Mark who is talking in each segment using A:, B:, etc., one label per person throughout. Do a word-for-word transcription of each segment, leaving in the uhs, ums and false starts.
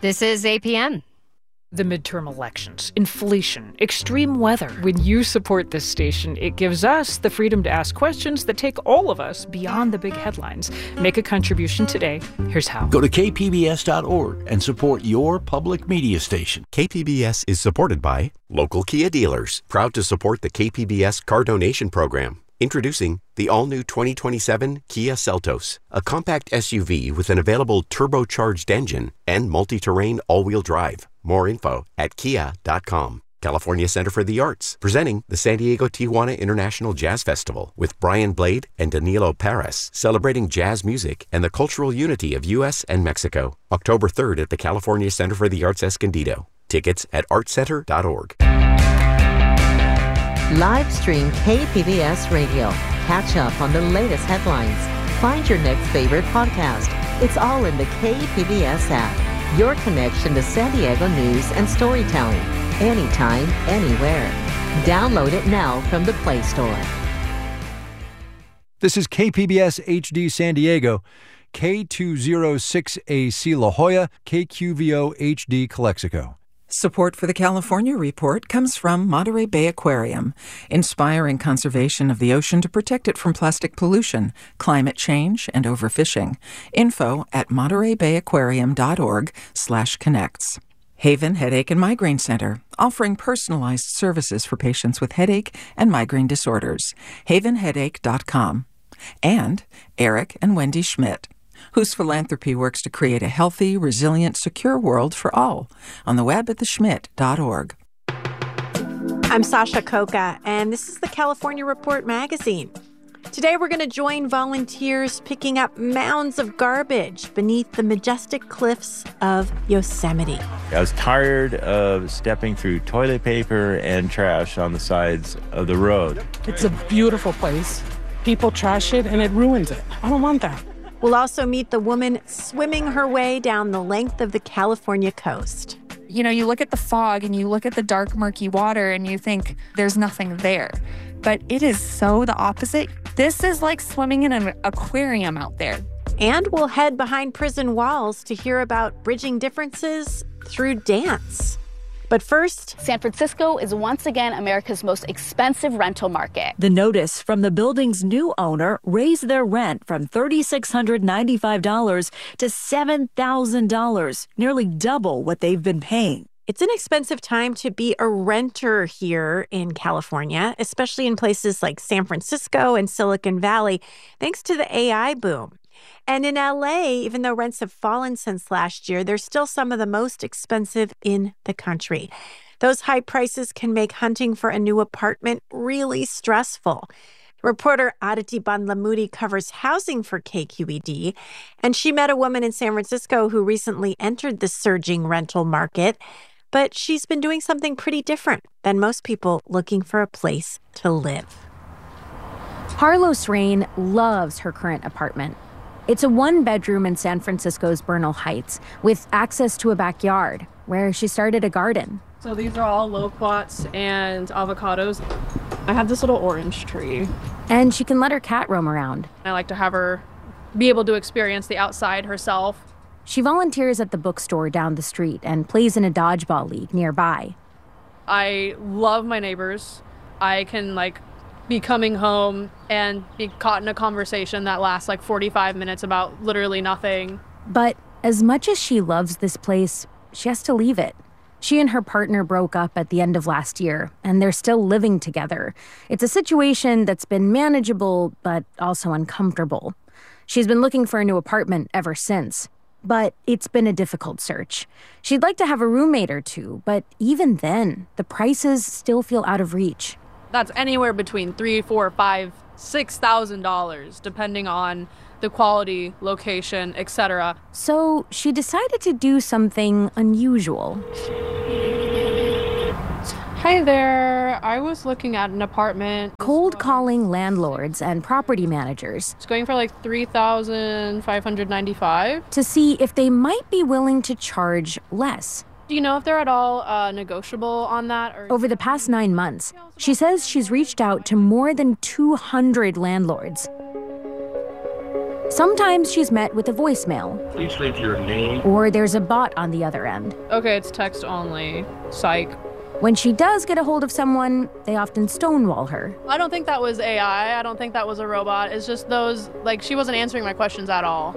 A: This is A P M.
B: The midterm elections, inflation, extreme weather. When you support this station, it gives us the freedom to ask questions that take all of us beyond the big headlines. Make a contribution today. Here's how.
C: Go to k p b s dot org and support your public media station.
D: K P B S is supported by local Kia dealers, proud to support the K P B S car donation program. Introducing the all-new twenty twenty-seven Kia Seltos, a compact S U V with an available turbocharged engine and multi-terrain all-wheel drive. More info at kia dot com. California Center for the Arts, presenting the San Diego Tijuana International Jazz Festival with Brian Blade and Danilo Paris, celebrating jazz music and the cultural unity of U S and Mexico. October third at the California Center for the Arts Escondido. Tickets at art center dot org.
E: Live stream K P B S Radio. Catch up on the latest headlines. Find your next favorite podcast. It's all in the K P B S app. Your connection to San Diego news and storytelling. Anytime, anywhere. Download it now from the Play Store.
F: This is K P B S H D San Diego, K two oh six A C La Jolla, K Q V O H D Calexico.
G: Support for the California Report comes from Monterey Bay Aquarium, inspiring conservation of the ocean to protect it from plastic pollution, climate change, and overfishing. Info at monterey bay aquarium dot org slash connects. Haven Headache and Migraine Center, offering personalized services for patients with headache and migraine disorders. haven headache dot com. And Eric and Wendy Schmidt, whose philanthropy works to create a healthy, resilient, secure world for all, on the web at the schmidt dot org.
H: I'm Sasha Coca, and this is the California Report magazine. Today we're going to join volunteers picking up mounds of garbage beneath the majestic cliffs of Yosemite.
I: I was tired of stepping through toilet paper and trash on the sides of the road.
J: It's a beautiful place. People trash it and it ruins it. I don't want that.
H: We'll also meet the woman swimming her way down the length of the California coast.
K: You know, you look at the fog and you look at the dark, murky water and you think there's nothing there. But it is so the opposite. This is like swimming in an aquarium out there.
H: And we'll head behind prison walls to hear about bridging differences through dance. But first,
L: San Francisco is once again America's most expensive rental market.
M: The notice from the building's new owner raised their rent from three thousand six hundred ninety-five dollars to seven thousand dollars, nearly double what they've been paying.
H: It's an expensive time to be a renter here in California, especially in places like San Francisco and Silicon Valley, thanks to the A I boom. And in L A, even though rents have fallen since last year, they're still some of the most expensive in the country. Those high prices can make hunting for a new apartment really stressful. Reporter Aditi Bandlamudi covers housing for K Q E D, and she met a woman in San Francisco who recently entered the surging rental market, but she's been doing something pretty different than most people looking for a place to live.
N: Carlos Rain loves her current apartment. It's a one-bedroom in San Francisco's Bernal Heights with access to a backyard where she started a garden.
O: So these are all loquats and avocados. I have this little orange tree.
N: And she can let her cat roam around.
O: I like to have her be able to experience the outside herself.
N: She volunteers at the bookstore down the street and plays in a dodgeball league nearby.
O: I love my neighbors. I can, like, be coming home and be caught in a conversation that lasts like forty-five minutes about literally nothing.
N: But as much as she loves this place, she has to leave it. She and her partner broke up at the end of last year, and they're still living together. It's a situation that's been manageable, but also uncomfortable. She's been looking for a new apartment ever since, but it's been a difficult search. She'd like to have a roommate or two, but even then, the prices still feel out of reach.
O: That's anywhere between three, four, five, six thousand dollars, depending on the quality, location, et cetera.
N: So she decided to do something unusual.
O: Hi there. I was looking at an apartment.
N: Cold calling landlords and property managers.
O: It's going for like three thousand five hundred ninety-five dollars.
N: To see if they might be willing to charge less.
O: Do you know if they're at all uh, negotiable on that? Or...
N: Over the past nine months, she says she's reached out to more than two hundred landlords. Sometimes she's met with a voicemail.
A: Please leave your name.
N: Or there's a bot on the other end.
O: Okay, it's text only. Psych.
N: When she does get a hold of someone, they often stonewall her.
O: I don't think that was A I. I don't think that was a robot. It's just those, like, she wasn't answering my questions at all.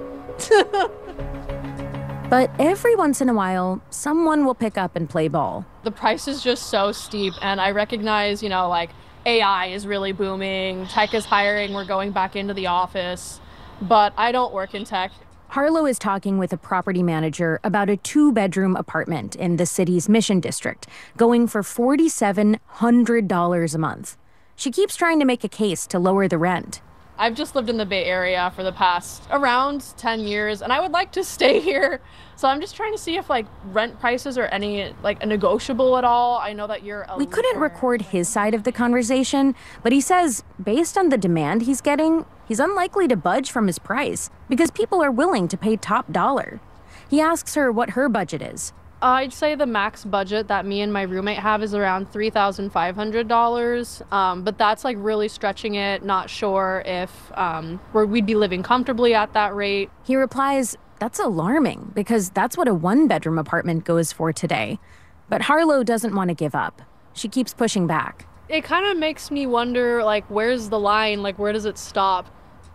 N: But every once in a while, someone will pick up and play ball.
O: The price is just so steep, and I recognize, you know, like, A I is really booming, tech is hiring, we're going back into the office, but I don't work in tech.
N: Harlow is talking with a property manager about a two-bedroom apartment in the city's Mission District, going for four thousand seven hundred dollars a month. She keeps trying to make a case to lower the rent.
O: I've just lived in the Bay Area for the past around ten years, and I would like to stay here. So I'm just trying to see if, like, rent prices are any, like, negotiable at all. I know that you're a
N: We couldn't record his side of the conversation, but he says based on the demand he's getting, he's unlikely to budge from his price because people are willing to pay top dollar. He asks her what her budget is.
O: I'd say the max budget that me and my roommate have is around three thousand five hundred dollars, um, but that's, like, really stretching it, not sure if um, we're, we'd be living comfortably at that rate.
N: He replies, that's alarming because that's what a one-bedroom apartment goes for today. But Harlow doesn't want to give up. She keeps pushing back.
O: It kind of makes me wonder, like, where's the line? Like, where does it stop?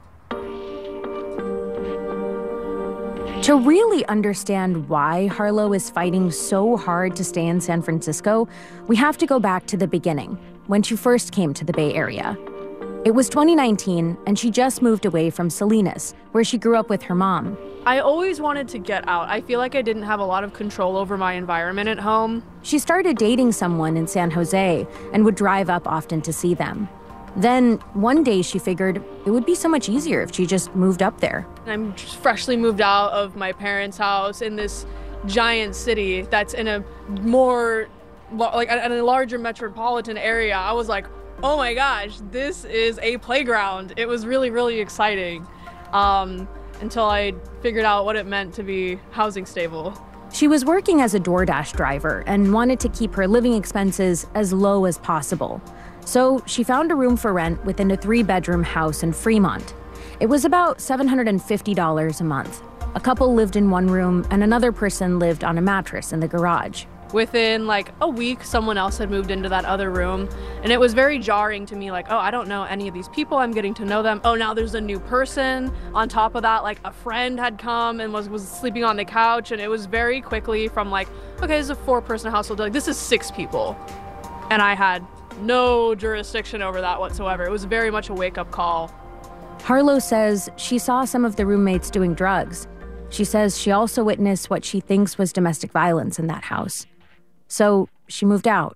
N: To really understand why Harlow is fighting so hard to stay in San Francisco, we have to go back to the beginning, when she first came to the Bay Area. It was twenty nineteen, and she just moved away from Salinas, where she grew up with her mom.
O: I always wanted to get out. I feel like I didn't have a lot of control over my environment at home.
N: She started dating someone in San Jose and would drive up often to see them. Then, one day she figured it would be so much easier if she just moved up there.
O: I'm just freshly moved out of my parents' house in this giant city that's in a more, like, in a larger metropolitan area. I was like, oh my gosh, this is a playground. It was really, really exciting um, until I figured out what it meant to be housing stable.
N: She was working as a DoorDash driver and wanted to keep her living expenses as low as possible. So she found a room for rent within a three-bedroom house in Fremont. It was about seven hundred fifty dollars a month. A couple lived in one room and another person lived on a mattress in the garage.
O: Within like a week, someone else had moved into that other room. And it was very jarring to me, like, oh, I don't know any of these people. I'm getting to know them. Oh, now there's a new person. On top of that, like, a friend had come and was, was sleeping on the couch. And it was very quickly from like, okay, this is a four-person household to like, this is six people. And I had no jurisdiction over that whatsoever. It was very much a wake-up call.
N: Harlow says she saw some of the roommates doing drugs. She says she also witnessed what she thinks was domestic violence in that house. So she moved out.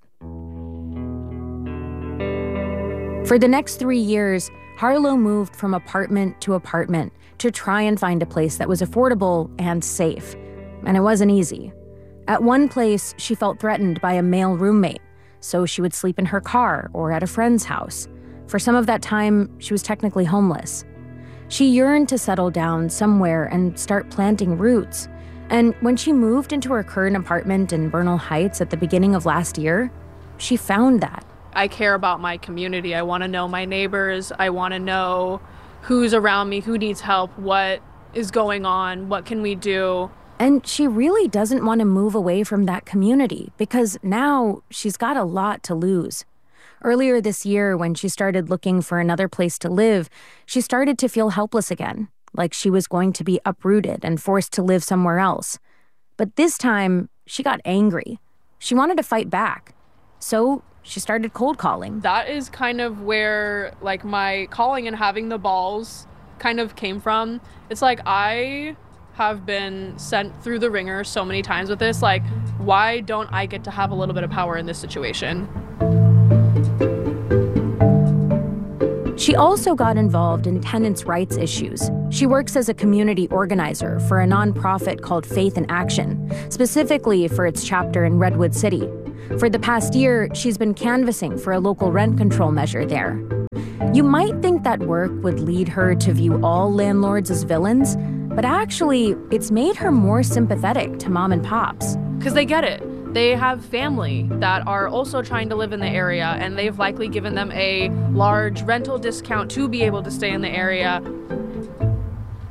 N: For the next three years, Harlow moved from apartment to apartment to try and find a place that was affordable and safe. And it wasn't easy. At one place, she felt threatened by a male roommate, so she would sleep in her car or at a friend's house. For some of that time, she was technically homeless. She yearned to settle down somewhere and start planting roots. And when she moved into her current apartment in Bernal Heights at the beginning of last year, she found that.
O: I care about my community. I want to know my neighbors. I want to know who's around me, who needs help, what is going on, what can we do.
N: And she really doesn't want to move away from that community because now she's got a lot to lose. Earlier this year, when she started looking for another place to live, she started to feel helpless again, like she was going to be uprooted and forced to live somewhere else. But this time, she got angry. She wanted to fight back. So she started cold calling.
O: That is kind of where, like, my calling and having the balls kind of came from. It's like I have been sent through the ringer so many times with this. Like, why don't I get to have a little bit of power in this situation?
N: She also got involved in tenants' rights issues. She works as a community organizer for a nonprofit called Faith in Action, specifically for its chapter in Redwood City. For the past year, she's been canvassing for a local rent control measure there. You might think that work would lead her to view all landlords as villains, but actually, it's made her more sympathetic to mom and pops.
O: Because they get it. They have family that are also trying to live in the area, and they've likely given them a large rental discount to be able to stay in the area.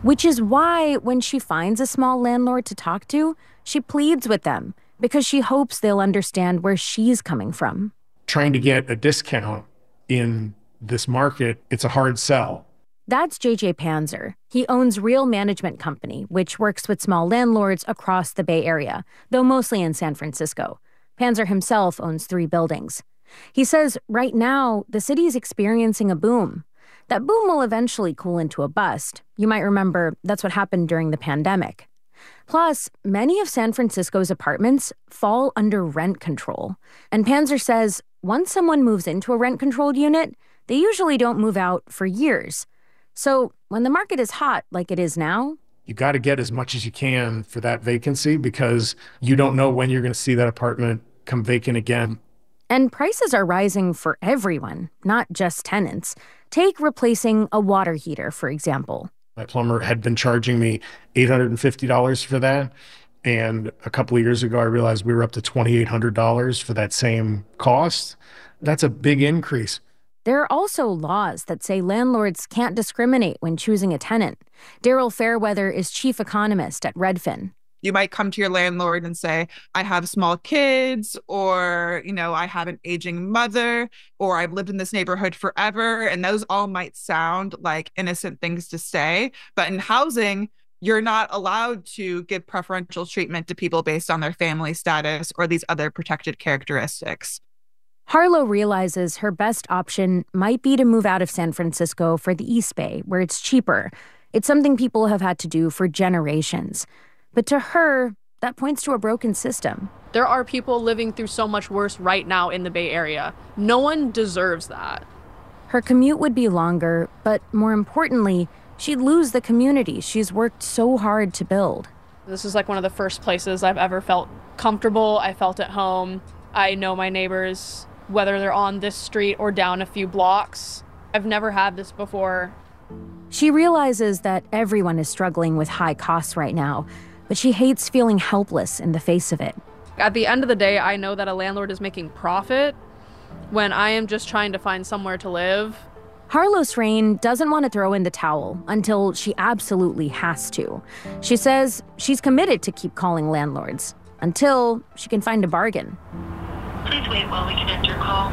N: Which is why when she finds a small landlord to talk to, she pleads with them because she hopes they'll understand where she's coming from.
A: Trying to get a discount in this market, it's a hard sell.
N: That's J J Panzer. He owns Real Management Company, which works with small landlords across the Bay Area, though mostly in San Francisco. Panzer himself owns three buildings. He says right now, the city is experiencing a boom. That boom will eventually cool into a bust. You might remember that's what happened during the pandemic. Plus, many of San Francisco's apartments fall under rent control. And Panzer says once someone moves into a rent-controlled unit, they usually don't move out for years. So when the market is hot like it is now,
A: you got to get as much as you can for that vacancy because you don't know when you're going to see that apartment come vacant again.
N: And prices are rising for everyone, not just tenants. Take replacing a water heater, for example.
A: My plumber had been charging me eight hundred fifty dollars for that. And a couple of years ago, I realized we were up to twenty-eight hundred dollars for that same cost. That's a big increase.
N: There are also laws that say landlords can't discriminate when choosing a tenant. Daryl Fairweather is chief economist at Redfin.
P: You might come to your landlord and say, I have small kids, or, you know, I have an aging mother, or I've lived in this neighborhood forever. And those all might sound like innocent things to say. But in housing, you're not allowed to give preferential treatment to people based on their family status or these other protected characteristics.
N: Harlow realizes her best option might be to move out of San Francisco for the East Bay, where it's cheaper. It's something people have had to do for generations. But to her, that points to a broken system.
O: There are people living through so much worse right now in the Bay Area. No one deserves that.
N: Her commute would be longer, but more importantly, she'd lose the community she's worked so hard to build.
O: This is like one of the first places I've ever felt comfortable. I felt at home. I know my neighbors, whether they're on this street or down a few blocks. I've never had this before.
N: She realizes that everyone is struggling with high costs right now, but she hates feeling helpless in the face of it.
O: At the end of the day, I know that a landlord is making profit when I am just trying to find somewhere to live.
N: Harlow Srain doesn't want to throw in the towel until she absolutely has to. She says she's committed to keep calling landlords until she can find a bargain.
Q: Please wait while we connect your call.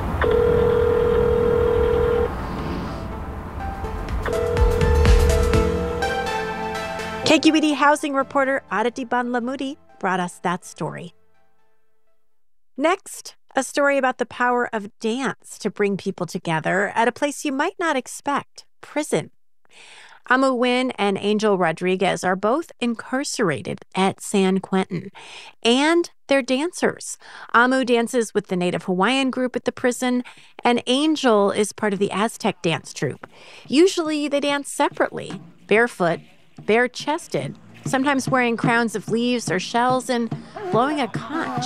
H: K Q E D housing reporter Aditi Bandlamudi brought us that story. Next, a story about the power of dance to bring people together at a place you might not expect, prison. Amu Nguyen and Angel Rodriguez are both incarcerated at San Quentin, and they're dancers. Amu dances with the Native Hawaiian group at the prison, and Angel is part of the Aztec dance troupe. Usually they dance separately, barefoot, bare-chested, sometimes wearing crowns of leaves or shells and blowing a conch.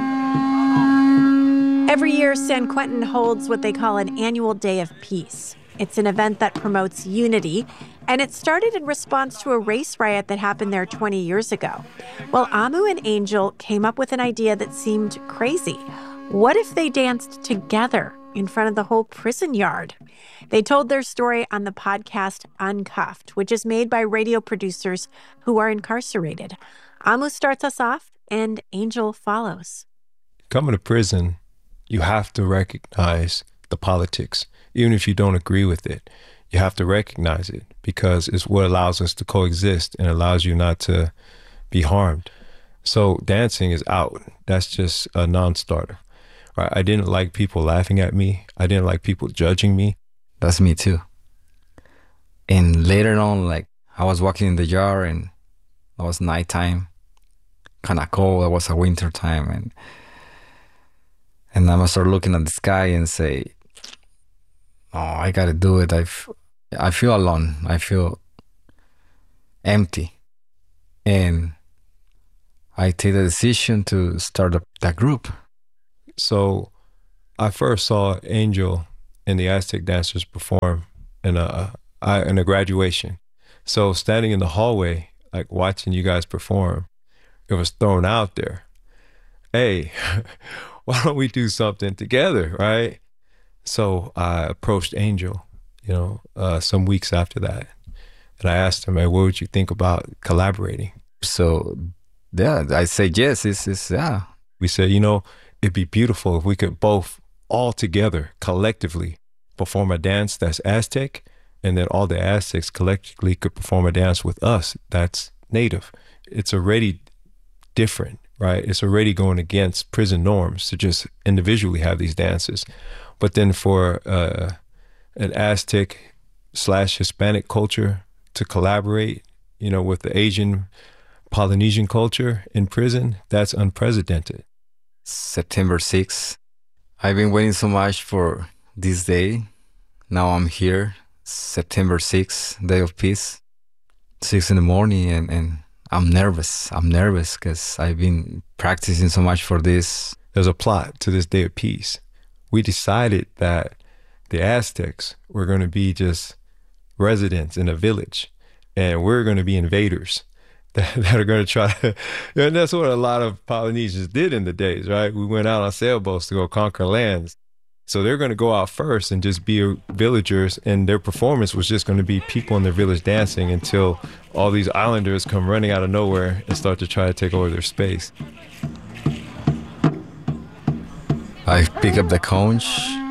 H: Every year, San Quentin holds what they call an annual Day of Peace. It's an event that promotes unity, and it started in response to a race riot that happened there twenty years ago. Well, Amu and Angel came up with an idea that seemed crazy. What if they danced together in front of the whole prison yard? They told their story on the podcast Uncuffed, which is made by radio producers who are incarcerated. Amu starts us off, and Angel follows.
R: Coming to prison, you have to recognize the politics. Even if you don't agree with it, you have to recognize it because it's what allows us to coexist and allows you not to be harmed. So dancing is out. That's just a non-starter. Right? I didn't like people laughing at me. I didn't like people judging me.
S: That's me too. And later on, like I was walking in the yard and it was nighttime, kind of cold. It was a winter time, and and I start looking at the sky and say, "Oh, I gotta do it." I, f- I feel alone. I feel empty, and I take the decision to start a, that group.
R: So, I first saw Angel and the Aztec dancers perform in a in a graduation. So standing in the hallway, like watching you guys perform, it was thrown out there. Hey, why don't we do something together, right? So I approached Angel, you know, uh, some weeks after that. And I asked him, hey, what would you think about collaborating?
S: So, yeah, I say yes. It's, it's yeah.
R: We said, you know, it'd be beautiful if we could both all together, collectively, perform a dance that's Aztec, and then all the Aztecs collectively could perform a dance with us that's Native. It's already different, right? It's already going against prison norms to just individually have these dances. But then for uh, an Aztec slash Hispanic culture to collaborate, you know, with the Asian Polynesian culture in prison, that's unprecedented.
S: September sixth. I've been waiting so much for this day. Now I'm here, September sixth, Day of Peace, six in the morning, and, and I'm nervous. I'm nervous because I've been practicing so much for this.
R: There's a plot to this Day of Peace. We decided that the Aztecs were going to be just residents in a village, and we're going to be invaders that, that are going to try to, and that's what a lot of Polynesians did in the days, right? We went out on sailboats to go conquer lands. So they're going to go out first and just be villagers, and their performance was just going to be people in their village dancing until all these islanders come running out of nowhere and start to try to take over their space.
S: I pick up the conch.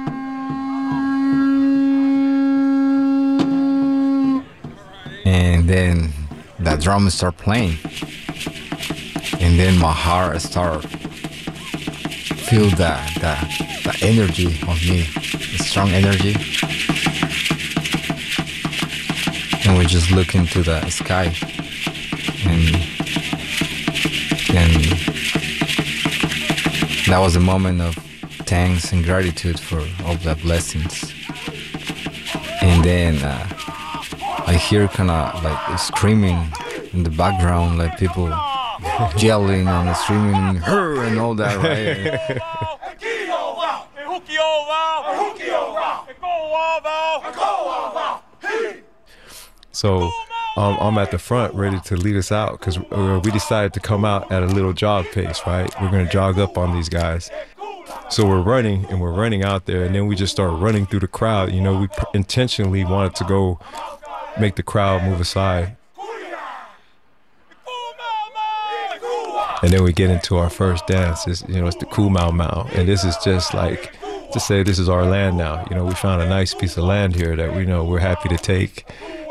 S: And then the drums start playing. And then my heart start feel the, the, the energy of me, the strong energy. And we just look into the sky. And, and that was a moment of thanks and gratitude for all the blessings. And then uh, I hear kind of like screaming in the background, like people yelling and screaming, her and all that, right?
R: So um, I'm at the front ready to lead us out because uh, we decided to come out at a little jog pace, right? We're going to jog up on these guys. So we're running and we're running out there, and then we just start running through the crowd. You know, we pr- intentionally wanted to go make the crowd move aside. And then we get into our first dance. It's, you know, it's the Ku Mau Mau. And this is just like to say this is our land now. You know, we found a nice piece of land here that we know we're happy to take.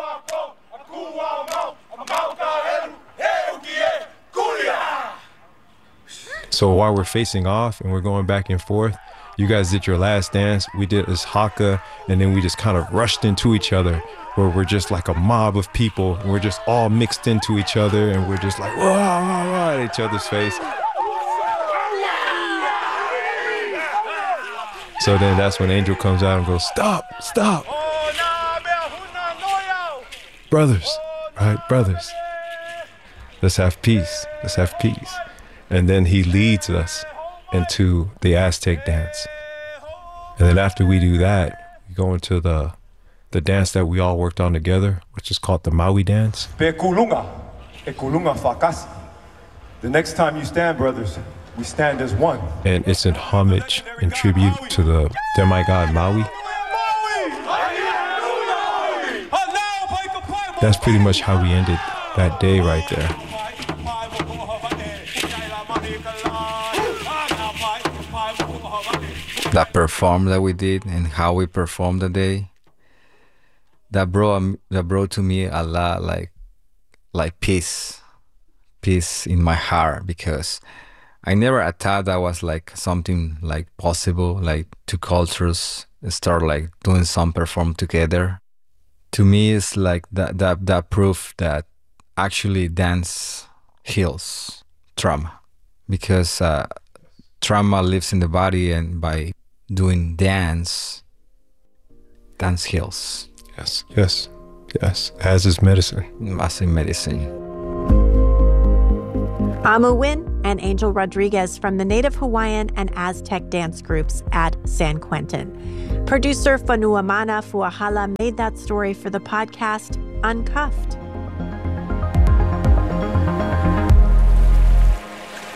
R: So while we're facing off and we're going back and forth, you guys did your last dance. We did this haka, and then we just kind of rushed into each other, where we're just like a mob of people, and we're just all mixed into each other, and we're just like, whoa, whoa, whoa, at each other's face. So then that's when Angel comes out and goes, stop, stop. Brothers, right, brothers. Let's have peace, let's have peace. And then he leads us into the Aztec dance. And then after we do that, we go into the the dance that we all worked on together, which is called the Maui dance.
T: The next time you stand, brothers, we stand as one.
R: And it's in homage and tribute to the demigod Maui. That's pretty much how we ended that day right there.
S: That perform that we did and how we performed the day, that brought that brought to me a lot like like peace, peace in my heart, because I never thought that was like something like possible, like two cultures start like doing some perform together. To me, it's like that that that proof that actually dance heals trauma, because uh, trauma lives in the body, and by doing dance, dance heals.
R: Yes, yes, yes, as is medicine.
S: As in medicine.
H: Amu Win and Angel Rodriguez from the Native Hawaiian and Aztec dance groups at San Quentin. Producer Fanuamana Fuahala made that story for the podcast Uncuffed.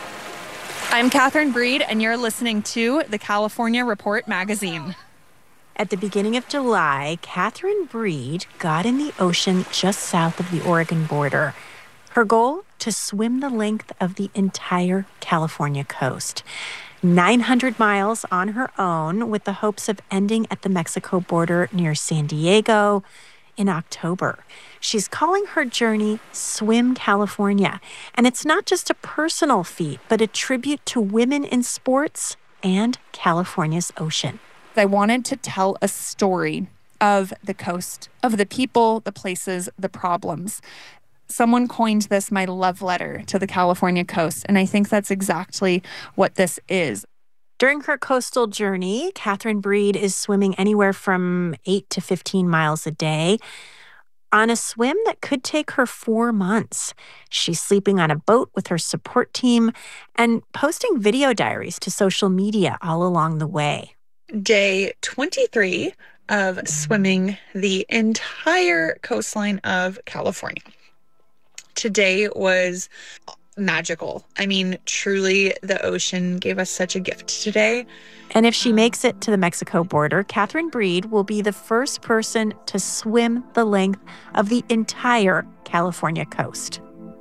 K: I'm Catherine Breed, and you're listening to the California Report magazine.
H: At the beginning of July, Catherine Breed got in the ocean just south of the Oregon border. Her goal? To swim the length of the entire California coast. nine hundred miles on her own, with the hopes of ending at the Mexico border near San Diego in October. She's calling her journey Swim California. And it's not just a personal feat, but a tribute to women in sports and California's ocean.
K: I wanted to tell a story of the coast, of the people, the places, the problems. Someone coined this my love letter to the California coast, and I think that's exactly what this is.
H: During her coastal journey, Catherine Breed is swimming anywhere from eight to fifteen miles a day on a swim that could take her four months. She's sleeping on a boat with her support team and posting video diaries to social media all along the way.
U: Day twenty-three of swimming the entire coastline of California. Today was magical. I mean, truly, the ocean gave us such a gift today.
H: And if she makes it to the Mexico border, Catherine Breed will be the first person to swim the length of the entire California coast.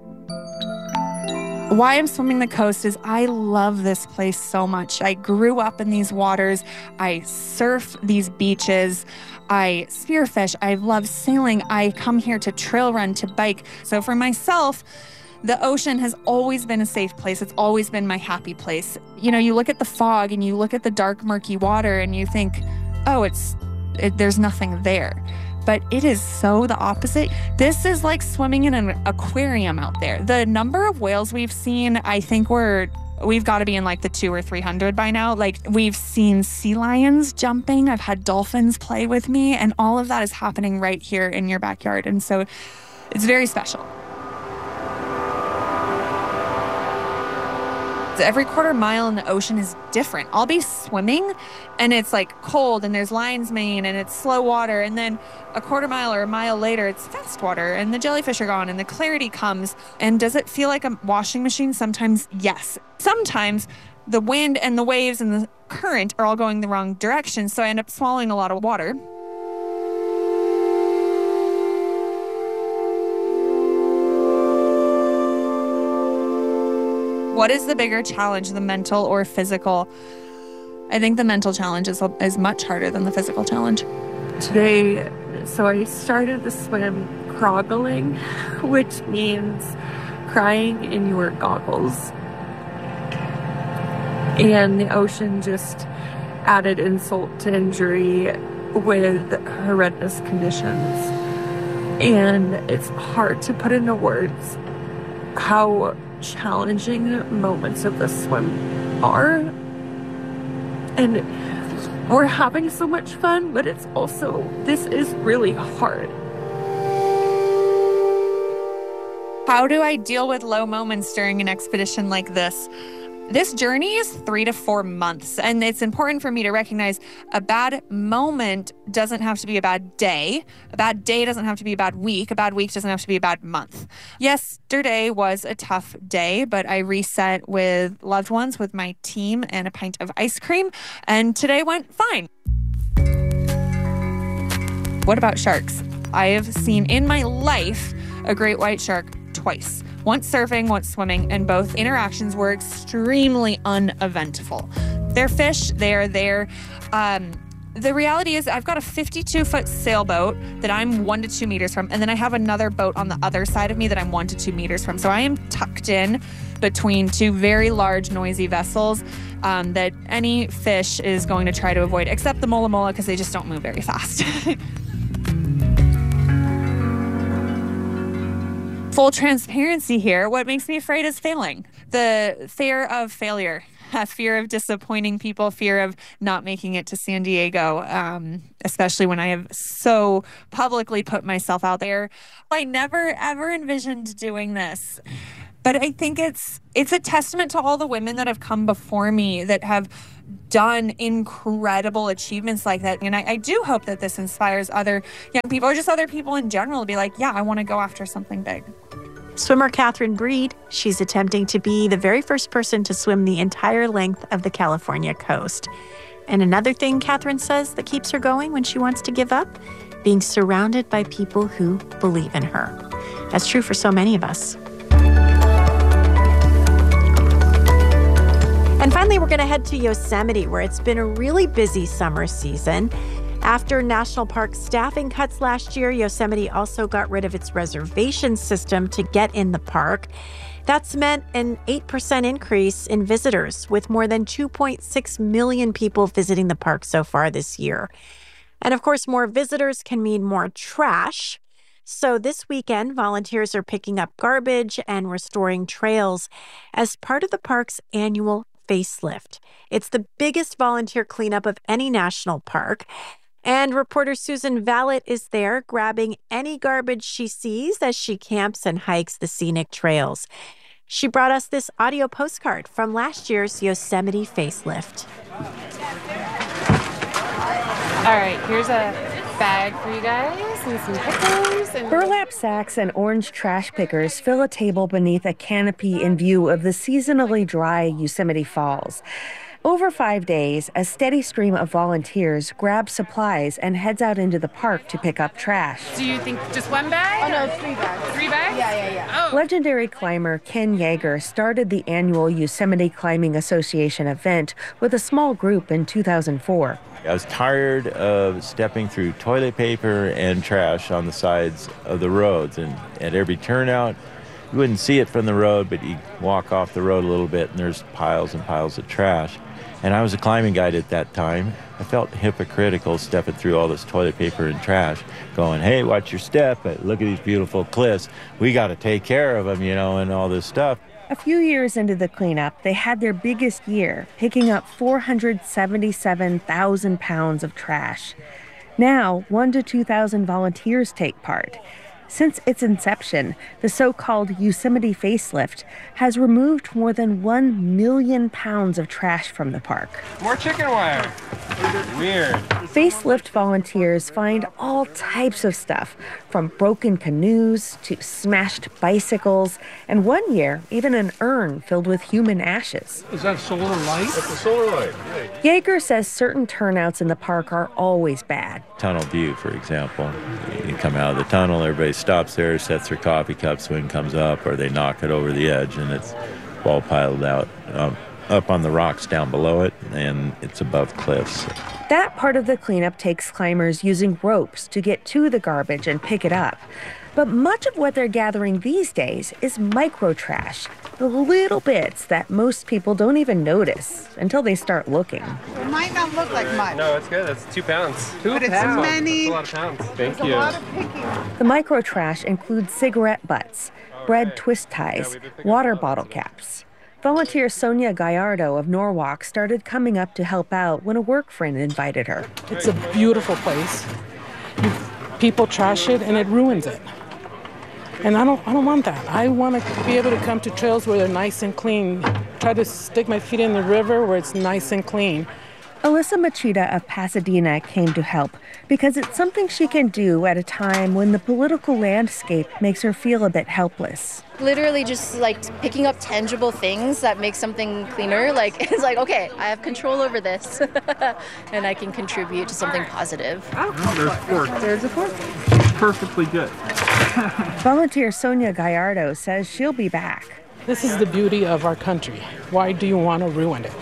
K: Why I'm swimming the coast is I love this place so much. I grew up in these waters. I surf these beaches. I spearfish. I love sailing. I come here to trail run, to bike. So for myself, the ocean has always been a safe place. It's always been my happy place. You know, you look at the fog and you look at the dark, murky water and you think, oh, it's it, there's nothing there. But it is so the opposite. This is like swimming in an aquarium out there. The number of whales we've seen, I think we're, we've got to be in like the two or three hundred by now. Like we've seen sea lions jumping. I've had dolphins play with me, and all of that is happening right here in your backyard. And so it's very special. Every quarter mile in the ocean is different. I'll be swimming and it's like cold and there's lion's mane and it's slow water, and then a quarter mile or a mile later it's fast water and the jellyfish are gone and the clarity comes. And does it feel like a washing machine? Sometimes yes. Sometimes the wind and the waves and the current are all going the wrong direction, so I end up swallowing a lot of water. What is the bigger challenge, the mental or physical? I think the mental challenge is, is much harder than the physical challenge.
J: Today, so I started the swim croggling, which means crying in your goggles. And the ocean just added insult to injury with horrendous conditions. And it's hard to put into words how challenging moments of the swim are. And we're having so much fun, but it's also, this is really hard.
K: How do I deal with low moments during an expedition like this? This journey is three to four months, and it's important for me to recognize a bad moment doesn't have to be a bad day. A bad day doesn't have to be a bad week. A bad week doesn't have to be a bad month. Yesterday was a tough day, but I reset with loved ones, with my team, and a pint of ice cream, and today went fine. What about sharks? I have seen in my life a great white shark twice. Once surfing, once swimming, and both interactions were extremely uneventful. They're fish, they're there. Um, the reality is I've got a fifty-two foot sailboat that I'm one to two meters from, and then I have another boat on the other side of me that I'm one to two meters from. So I am tucked in between two very large, noisy vessels um, that any fish is going to try to avoid, except the mola mola, because they just don't move very fast. Full transparency here, what makes me afraid is failing. The fear of failure, fear of disappointing people, fear of not making it to San Diego, um, especially when I have so publicly put myself out there. I never, ever envisioned doing this. But I think it's it's a testament to all the women that have come before me that have done incredible achievements like that. And I, I do hope that this inspires other young people, or just other people in general, to be like, yeah, I want to go after something big.
H: Swimmer Catherine Breed, she's attempting to be the very first person to swim the entire length of the California coast. And another thing Catherine says that keeps her going when she wants to give up, being surrounded by people who believe in her. That's true for so many of us. And finally, we're going to head to Yosemite, where it's been a really busy summer season. After national park staffing cuts last year, Yosemite also got rid of its reservation system to get in the park. That's meant an eight percent increase in visitors, with more than two point six million people visiting the park so far this year. And of course, more visitors can mean more trash. So this weekend, volunteers are picking up garbage and restoring trails as part of the park's annual facelift. It's the biggest volunteer cleanup of any national park. And reporter Susan Vallet is there grabbing any garbage she sees as she camps and hikes the scenic trails. She brought us this audio postcard from last year's Yosemite facelift.
B: All right, here's a bag for you guys and some pickles. And
V: burlap sacks and orange trash pickers fill a table beneath a canopy in view of the seasonally dry Yosemite Falls. Over five days, a steady stream of volunteers grabs supplies and heads out into the park to pick up trash.
B: Do you think just one bag?
V: Oh, no,
B: three bags. Three bags? Yeah, yeah, yeah. Oh.
V: Legendary climber Ken Yeager started the annual Yosemite Climbing Association event with a small group in two thousand four.
I: I was tired of stepping through toilet paper and trash on the sides of the roads. And at every turnout, you wouldn't see it from the road, but you walk off the road a little bit and there's piles and piles of trash. And I was a climbing guide at that time. I felt hypocritical stepping through all this toilet paper and trash, going, hey, watch your step, look at these beautiful cliffs. We got to take care of them, you know, and all this stuff.
V: A few years into the cleanup, they had their biggest year, picking up four hundred seventy-seven thousand pounds of trash. Now, one to two thousand volunteers take part. Since its inception, the so-called Yosemite Facelift has removed more than one million pounds of trash from the park.
W: More chicken wire. Weird.
V: Facelift volunteers find all types of stuff, from broken canoes to smashed bicycles, and one year, even an urn filled with human ashes.
W: Is that solar light? That's a solar light.
V: Yeager says certain turnouts in the park are always bad.
I: Tunnel view, for example. You come out of the tunnel, everybody stops there, sets their coffee cups, wind comes up, or they knock it over the edge, and it's all piled out um, up on the rocks down below it, and it's above cliffs.
V: That part of the cleanup takes climbers using ropes to get to the garbage and pick it up. But much of what they're gathering these days is micro trash, the little bits that most people don't even notice until they start looking.
X: It might not look like much.
W: No, it's good. It's two pounds. Two
X: but
W: pounds.
X: It's many.
W: That's a lot of pounds. Thank
X: There's
W: you.
X: A lot of picking.
V: The micro trash includes cigarette butts, bread twist ties, water bottle caps. Volunteer Sonia Gallardo of Norwalk started coming up to help out when a work friend invited her.
Y: It's a beautiful place. You, people trash it and it ruins it. And I don't I don't want that. I want to be able to come to trails where they're nice and clean. Try to stick my feet in the river where it's nice and clean.
V: Alyssa Machida of Pasadena came to help because it's something she can do at a time when the political landscape makes her feel a bit helpless.
Z: Literally just like picking up tangible things that make something cleaner. Like it's like, okay, I have control over this and I can contribute to something positive.
W: Oh, there's fork.
Y: There's a fork.
W: Perfectly good.
V: Volunteer Sonia Gallardo says she'll be back.
Y: This is the beauty of our country. Why do you want to ruin it?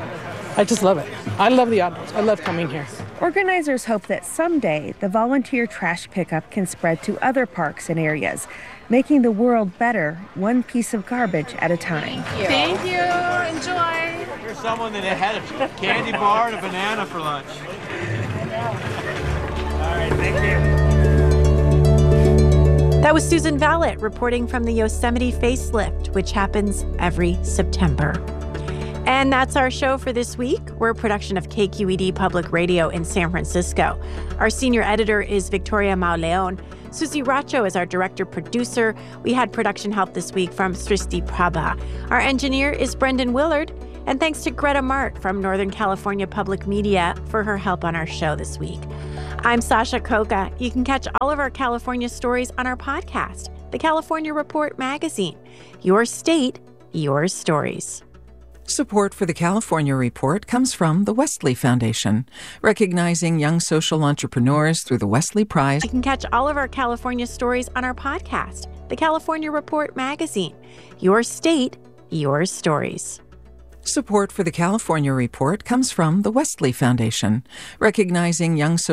Y: I just love it. I love the outdoors. I love coming here.
V: Organizers hope that someday the volunteer trash pickup can spread to other parks and areas, making the world better one piece of garbage at a time.
B: Thank you. Thank you. Enjoy.
W: Here's someone that had a candy bar and a banana for lunch. All right, thank you.
H: That was Susan Vallet reporting from the Yosemite Facelift, which happens every September. And that's our show for this week. We're a production of K Q E D Public Radio in San Francisco. Our senior editor is Victoria Mauleon. Susie Racho is our director-producer. We had production help this week from Srishti Prabha. Our engineer is Brendan Willard. And thanks to Greta Mark from Northern California Public Media for her help on our show this week. I'm Sasha Khokha. You can catch all of our California stories on our podcast, The California Report Magazine. Your state, your stories.
C: Support for the California Report comes from the Wesley Foundation, recognizing young social entrepreneurs through the Wesley Prize.
H: You can catch all of our California stories on our podcast, the California Report magazine. Your state, your stories.
C: Support for the California Report comes from the Wesley Foundation, recognizing young social